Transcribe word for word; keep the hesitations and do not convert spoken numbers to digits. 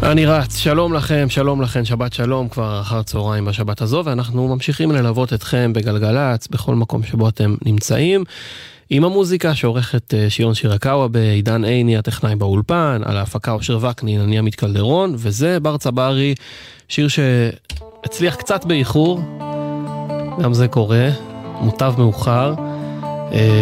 אני רץ, שלום לכם, שלום לכם, שבת שלום, כבר אחר צהריים בשבת הזו, ואנחנו ממשיכים ללוות אתכם בגלגלץ, בכל מקום שבו אתם נמצאים, עם המוזיקה שעורכת שיון שירקאווה בעידן עיני, הטכנאי באולפן, על ההפקה אושר וקנין, אני עמית קלדרון, וזה בר צברי, שיר שהצליח קצת באיחור, גם זה קורה, מוטב מאוחר,